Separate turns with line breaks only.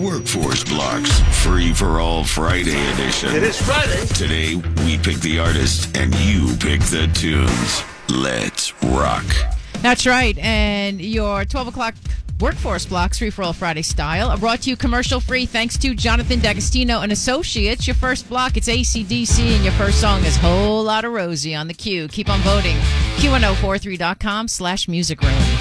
Workforce Blocks, Free for All Friday edition.
It is Friday.
Today, we pick the artist and you pick the tunes. Let's rock.
That's right. And your 12 o'clock Workforce Blocks, Free for All Friday style, are brought to you commercial-free thanks to Jonathan D'Agostino and Associates. Your first block, it's AC/DC, and your first song is Whole Lotta Rosie on the Q. Keep on voting. Q1043.com/music room.